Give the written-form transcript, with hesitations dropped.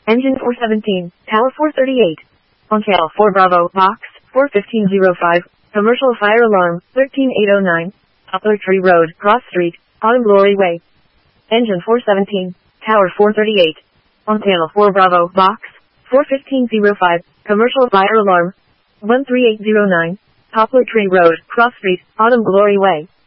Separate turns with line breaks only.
Engine 417, Tower 438. On channel 4 Bravo, box 41505, commercial fire alarm 13809, Poplar Tree Road, Cross Street, Autumn Glory Way. Engine 417, Tower 438. On channel 4 Bravo, box 41505, commercial fire alarm 13809, Poplar Tree Road, Cross Street, Autumn Glory Way.